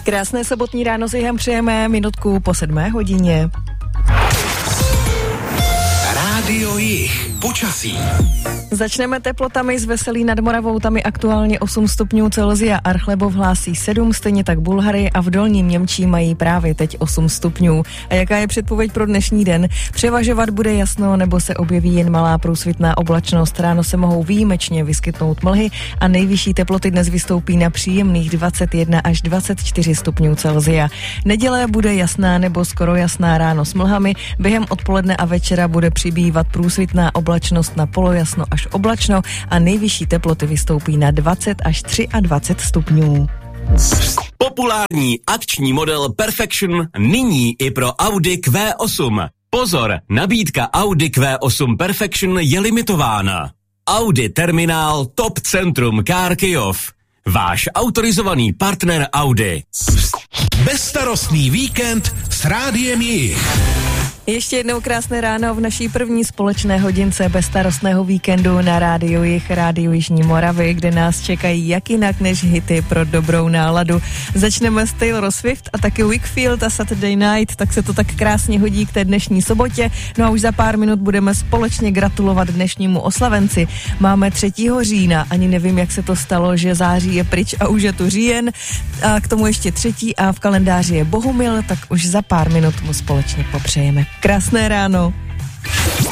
Krásné sobotní ráno si jim přejeme minutku po 7:00. Rádio Jich. Počasí. Začneme teplotami z Veselí nad Moravou, tam je aktuálně 8 stupňů Celsia, Archlebov hlásí 7, stejně tak Bulhary a v Dolním Němčí mají právě teď 8 stupňů. A jaká je předpověď pro dnešní den? Převažovat bude jasno nebo se objeví jen malá průsvitná oblačnost. Ráno se mohou výjimečně vyskytnout mlhy a nejvyšší teploty dnes vystoupí na příjemných 21 až 24 stupňů Celsia. Neděle bude jasná nebo skoro jasná ráno s mlhami, během odpoledne a večera bude přibývat průsvitná oblačnost na polojasno až oblačno a nejvyšší teploty vystoupí na 20 až 23 stupňů. Populární akční model Perfection nyní i pro Audi Q8. Pozor, nabídka Audi Q8 Perfection je limitována. Audi Terminál Top Centrum Car Kyjov. Váš autorizovaný partner Audi. Bezstarostný víkend s Rádiem Jich. Ještě jednou krásné ráno v naší první společné hodince bezstarostného víkendu na Rádiu Jich, Rádiu Jižní Moravy, kde nás čekají jak jinak než hity pro dobrou náladu. Začneme s Taylor Swift a taky Wakefield a Saturday Night, tak se to tak krásně hodí k té dnešní sobotě. No a už za pár minut budeme společně gratulovat dnešnímu oslavenci. Máme 3. října, ani nevím, jak se to stalo, že září je pryč a už je tu říjen. A k tomu ještě 3. a v kalendáři je Bohumil, tak už za pár minut mu společně popřejeme. Krásné ráno.